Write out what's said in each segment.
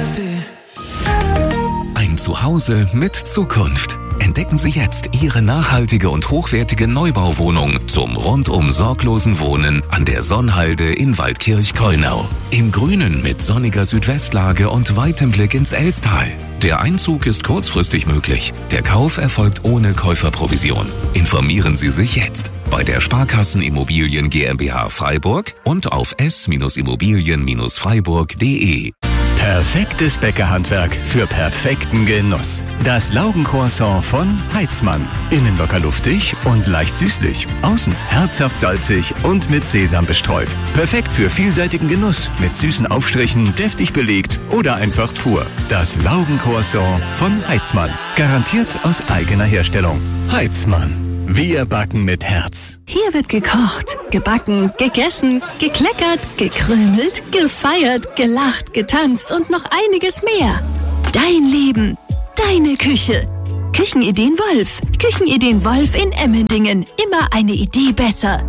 Ein Zuhause mit Zukunft. Entdecken Sie jetzt Ihre nachhaltige und hochwertige Neubauwohnung zum rundum sorglosen Wohnen an der Sonnhalde in Waldkirch-Keunau. Im Grünen mit sonniger Südwestlage und weitem Blick ins Elstal. Der Einzug ist kurzfristig möglich. Der Kauf erfolgt ohne Käuferprovision. Informieren Sie sich jetzt bei der Sparkassen Immobilien GmbH Freiburg und auf s-immobilien-freiburg.de. Perfektes Bäckerhandwerk für perfekten Genuss. Das Laugencroissant von Heitzmann. Innen locker luftig und leicht süßlich. Außen herzhaft salzig und mit Sesam bestreut. Perfekt für vielseitigen Genuss. Mit süßen Aufstrichen, deftig belegt oder einfach pur. Das Laugencroissant von Heitzmann. Garantiert aus eigener Herstellung. Heitzmann. Wir backen mit Herz. Hier wird gekocht, gebacken, gegessen, gekleckert, gekrümelt, gefeiert, gelacht, getanzt und noch einiges mehr. Dein Leben, deine Küche. Küchenideen Wolf. Küchenideen Wolf in Emmendingen. Immer eine Idee besser.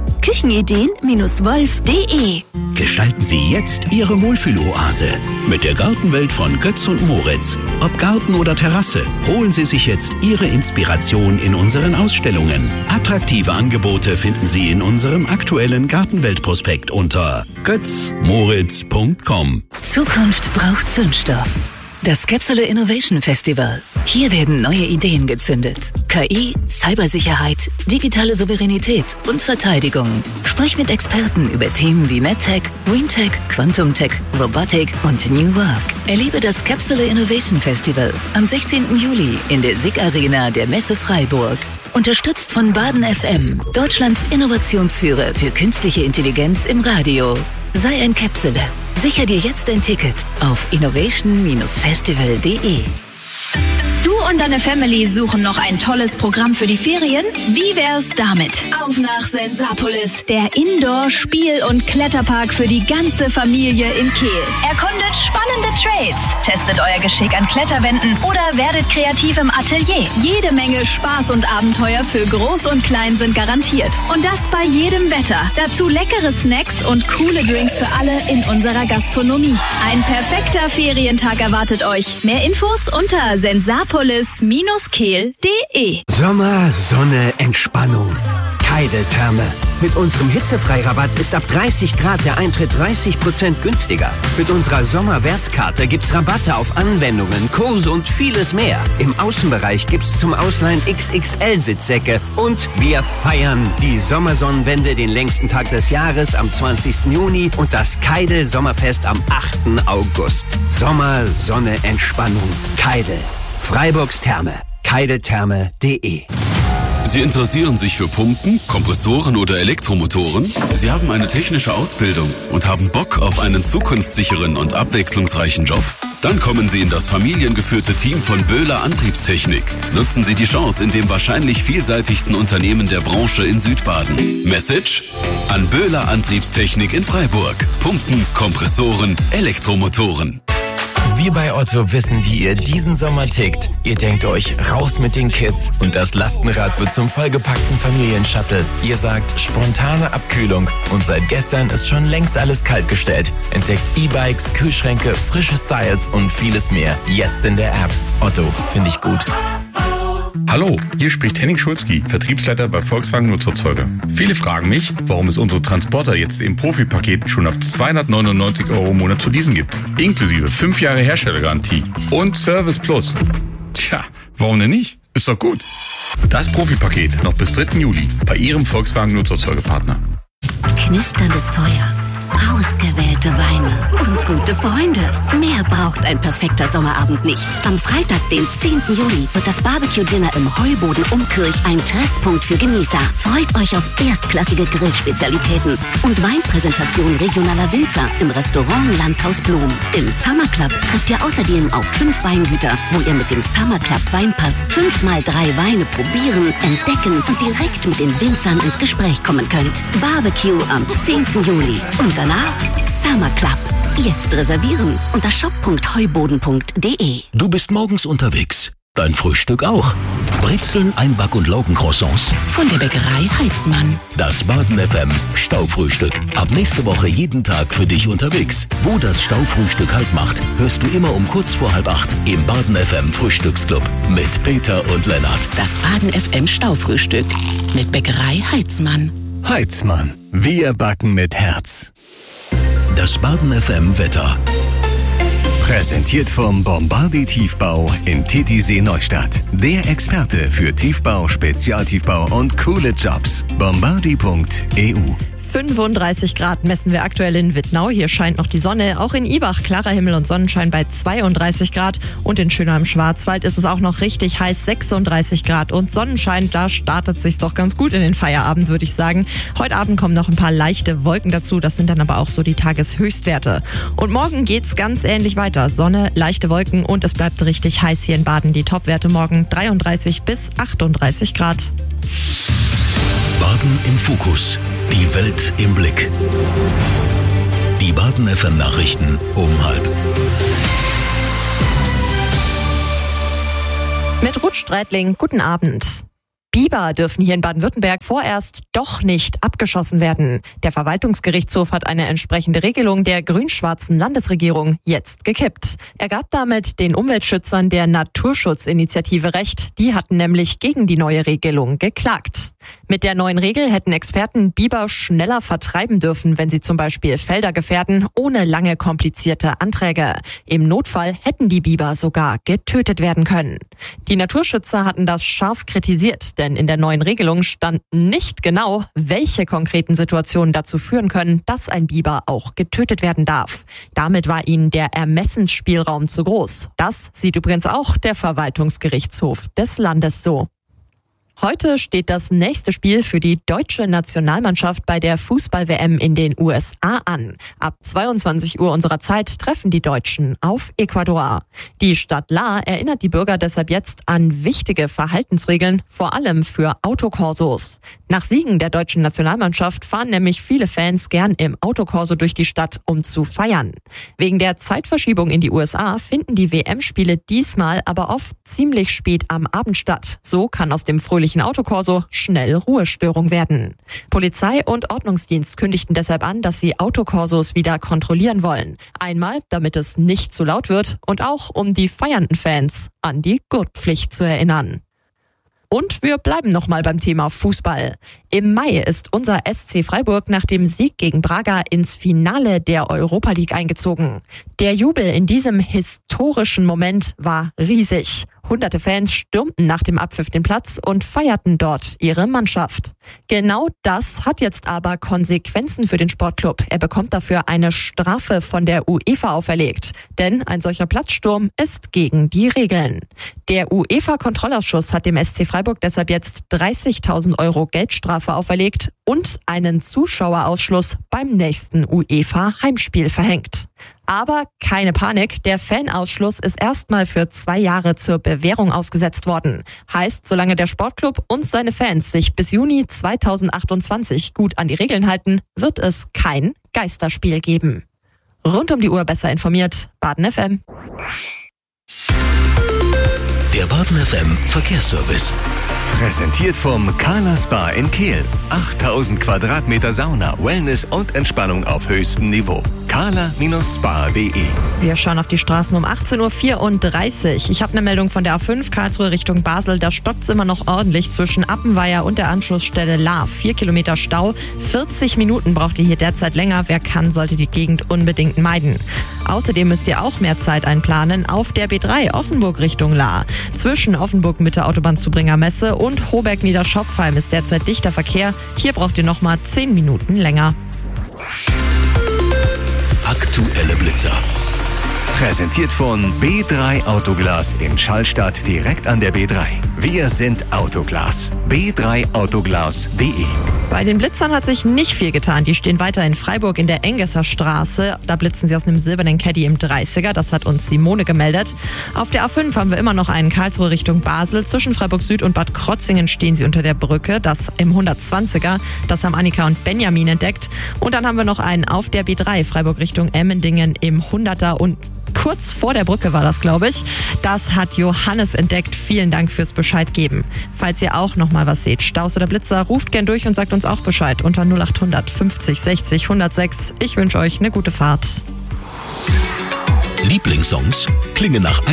Küchenideen-wolf.de. Gestalten Sie jetzt Ihre Wohlfühloase mit der Gartenwelt von Götz und Moritz. Ob Garten oder Terrasse, holen Sie sich jetzt Ihre Inspiration in unseren Ausstellungen. Attraktive Angebote finden Sie in unserem aktuellen Gartenweltprospekt unter götzmoritz.com. Zukunft braucht Zündstoff. Das Capsule Innovation Festival. Hier werden neue Ideen gezündet. KI, Cybersicherheit, digitale Souveränität und Verteidigung. Sprich mit Experten über Themen wie MedTech, GreenTech, Quantum Tech, Robotik und New Work. Erlebe das Capsule Innovation Festival am 16. Juli in der SIG Arena der Messe Freiburg. Unterstützt von Baden FM, Deutschlands Innovationsführer für künstliche Intelligenz im Radio. Sei ein Capsule. Sicher dir jetzt ein Ticket auf innovation-festival.de. Du und deine Family suchen noch ein tolles Programm für die Ferien? Wie wär's damit? Auf nach Sensapolis, der Indoor-Spiel- und Kletterpark für die ganze Familie in Kehl. Erkundet spannende Trails, testet euer Geschick an Kletterwänden oder werdet kreativ im Atelier. Jede Menge Spaß und Abenteuer für Groß und Klein sind garantiert. Und das bei jedem Wetter. Dazu leckere Snacks und coole Drinks für alle in unserer Gastronomie. Ein perfekter Ferientag erwartet euch. Mehr Infos unter sensapolis-kehl.de. Sommer, Sonne, Entspannung. Keidel-Therme. Mit unserem Hitzefreirabatt ist ab 30 Grad der Eintritt 30% günstiger. Mit unserer Sommerwertkarte gibt's Rabatte auf Anwendungen, Kurse und vieles mehr. Im Außenbereich gibt's zum Ausleihen XXL-Sitzsäcke. Und wir feiern die Sommersonnenwende, den längsten Tag des Jahres am 20. Juni und das Keidel-Sommerfest am 8. August. Sommer, Sonne, Entspannung. Keidel. Freiburgs Therme. keideltherme.de. Sie interessieren sich für Pumpen, Kompressoren oder Elektromotoren? Sie haben eine technische Ausbildung und haben Bock auf einen zukunftssicheren und abwechslungsreichen Job? Dann kommen Sie in das familiengeführte Team von Böhler Antriebstechnik. Nutzen Sie die Chance in dem wahrscheinlich vielseitigsten Unternehmen der Branche in Südbaden. Message? An Böhler Antriebstechnik in Freiburg. Pumpen, Kompressoren, Elektromotoren. Wir bei Otto wissen, wie ihr diesen Sommer tickt. Ihr denkt euch, raus mit den Kids und das Lastenrad wird zum vollgepackten Familienshuttle. Ihr sagt, spontane Abkühlung und seit gestern ist schon längst alles kaltgestellt. Entdeckt E-Bikes, Kühlschränke, frische Styles und vieles mehr. Jetzt in der App. Otto, finde ich gut. Hallo, hier spricht Henning Schulzki, Vertriebsleiter bei Volkswagen Nutzerzeuger. Viele fragen mich, warum es unsere Transporter jetzt im Profipaket schon ab 299 € im Monat zu leasen gibt. Inklusive 5 Jahre Herstellergarantie und Service Plus. Tja, warum denn nicht? Ist doch gut. Das Profipaket noch bis 3. Juli bei Ihrem Volkswagen Nutzerzeugerpartner. Knisterndes Feuer, ausgewählte Weine und gute Freunde. Mehr braucht ein perfekter Sommerabend nicht. Am Freitag, den 10. Juli, wird das Barbecue-Dinner im Heuboden Umkirch ein Treffpunkt für Genießer. Freut euch auf erstklassige Grillspezialitäten und Weinpräsentation regionaler Winzer im Restaurant Landhaus Blum. Im Summer Club trifft ihr außerdem auf 5 Weingüter, wo ihr mit dem Summer Club Weinpass 5x3 Weine probieren, entdecken und direkt mit den Winzern ins Gespräch kommen könnt. Barbecue am 10. Juli. Und danach Summer Club. Jetzt reservieren unter shop.heuboden.de. Du bist morgens unterwegs. Dein Frühstück auch. Brezeln, Einback- und Laugencroissants Von der Bäckerei Heitzmann. Das Baden FM Staufrühstück. Ab nächste Woche jeden Tag für dich unterwegs. Wo das Staufrühstück Halt macht, hörst du immer um kurz vor 7:30 im Baden FM Frühstücksclub mit Peter und Lennart. Das Baden FM Staufrühstück mit Bäckerei Heitzmann. Heitzmann. Wir backen mit Herz. Das Baden FM Wetter. Präsentiert vom Bombardi Tiefbau in Titisee Neustadt. Der Experte für Tiefbau, Spezialtiefbau und coole Jobs. Bombardi.eu. 35 Grad messen wir aktuell in Wittnau. Hier scheint noch die Sonne. Auch in Ibach klarer Himmel und Sonnenschein bei 32 Grad. Und in Schönau im Schwarzwald ist es auch noch richtig heiß, 36 Grad und Sonnenschein. Da startet es sich doch ganz gut in den Feierabend, würde ich sagen. Heute Abend kommen noch ein paar leichte Wolken dazu. Das sind dann aber auch so die Tageshöchstwerte. Und morgen geht's ganz ähnlich weiter. Sonne, leichte Wolken und es bleibt richtig heiß hier in Baden. Die Topwerte morgen 33 bis 38 Grad. Baden im Fokus. Die Welt im Blick. Die Baden FM Nachrichten um 12:30. Mit Ruth Streitling, guten Abend. Biber dürfen hier in Baden-Württemberg vorerst doch nicht abgeschossen werden. Der Verwaltungsgerichtshof hat eine entsprechende Regelung der grün-schwarzen Landesregierung jetzt gekippt. Er gab damit den Umweltschützern der Naturschutzinitiative Recht. Die hatten nämlich gegen die neue Regelung geklagt. Mit der neuen Regel hätten Experten Biber schneller vertreiben dürfen, wenn sie zum Beispiel Felder gefährden, ohne lange komplizierte Anträge. Im Notfall hätten die Biber sogar getötet werden können. Die Naturschützer hatten das scharf kritisiert, denn in der neuen Regelung stand nicht genau, welche konkreten Situationen dazu führen können, dass ein Biber auch getötet werden darf. Damit war ihnen der Ermessensspielraum zu groß. Das sieht übrigens auch der Verwaltungsgerichtshof des Landes so. Heute steht das nächste Spiel für die deutsche Nationalmannschaft bei der Fußball-WM in den USA an. Ab 22 Uhr unserer Zeit treffen die Deutschen auf Ecuador. Die Stadt La erinnert die Bürger deshalb jetzt an wichtige Verhaltensregeln, vor allem für Autokorsos. Nach Siegen der deutschen Nationalmannschaft fahren nämlich viele Fans gern im Autokorso durch die Stadt, um zu feiern. Wegen der Zeitverschiebung in die USA finden die WM-Spiele diesmal aber oft ziemlich spät am Abend statt. So kann aus dem fröhlichen Autokorso schnell Ruhestörung werden. Polizei und Ordnungsdienst kündigten deshalb an, dass sie Autokorsos wieder kontrollieren wollen. Einmal, damit es nicht zu laut wird und auch um die feiernden Fans an die Gurtpflicht zu erinnern. Und wir bleiben nochmal beim Thema Fußball. Im Mai ist unser SC Freiburg nach dem Sieg gegen Braga ins Finale der Europa League eingezogen. Der Jubel in diesem historischen Moment war riesig. Hunderte Fans stürmten nach dem Abpfiff den Platz und feierten dort ihre Mannschaft. Genau das hat jetzt aber Konsequenzen für den Sportclub. Er bekommt dafür eine Strafe von der UEFA auferlegt. Denn ein solcher Platzsturm ist gegen die Regeln. Der UEFA-Kontrollausschuss hat dem SC Freiburg deshalb jetzt 30.000 € Geldstrafe auferlegt und einen Zuschauerausschluss beim nächsten UEFA-Heimspiel verhängt. Aber keine Panik, der Fanausschluss ist erstmal für 2 Jahre zur Bewährung ausgesetzt worden. Heißt, solange der Sportclub und seine Fans sich bis Juni 2028 gut an die Regeln halten, wird es kein Geisterspiel geben. Rund um die Uhr besser informiert, Baden FM. Der Baden FM Verkehrsservice. Präsentiert vom Carla Spa in Kehl. 8000 Quadratmeter Sauna, Wellness und Entspannung auf höchstem Niveau. carla-spa.de. Wir schauen auf die Straßen um 18:34 Uhr. Ich habe eine Meldung von der A5 Karlsruhe Richtung Basel. Da stockt es immer noch ordentlich zwischen Appenweier und der Anschlussstelle La. 4 Kilometer Stau. 40 Minuten braucht ihr hier derzeit länger. Wer kann, sollte die Gegend unbedingt meiden. Außerdem müsst ihr auch mehr Zeit einplanen auf der B3 Offenburg Richtung La. Zwischen Offenburg Mitte Autobahnzubringer Messe und Hohberg-Niederschopfheim ist derzeit dichter Verkehr. Hier braucht ihr nochmal 10 Minuten länger. Aktuelle Blitzer. Präsentiert von B3 Autoglas in Schallstadt direkt an der B3. Wir sind Autoglas. b3autoglas.de. Bei den Blitzern hat sich nicht viel getan. Die stehen weiter in Freiburg in der Engesser Straße. Da blitzen sie aus einem silbernen Caddy im 30er. Das hat uns Simone gemeldet. Auf der A5 haben wir immer noch einen Karlsruhe Richtung Basel. Zwischen Freiburg Süd und Bad Krotzingen stehen sie unter der Brücke. Das im 120er. Das haben Annika und Benjamin entdeckt. Und dann haben wir noch einen auf der B3 Freiburg Richtung Emmendingen im 100er und kurz vor der Brücke war das, glaube ich. Das hat Johannes entdeckt. Vielen Dank fürs Bescheid geben. Falls ihr auch noch mal was seht, Staus oder Blitzer, ruft gern durch und sagt uns auch Bescheid unter 0800 50 60 106. Ich wünsche euch eine gute Fahrt. Lieblingssongs klingen nach